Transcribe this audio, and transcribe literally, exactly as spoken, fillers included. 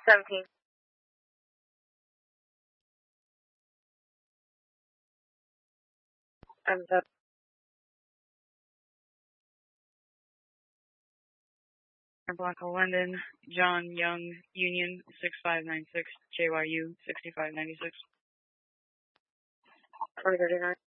seventeen. I'm up. Blanca London, John Young, Union, six five nine six, J Y U, sixty-five ninety-six. twenty thirty-nine.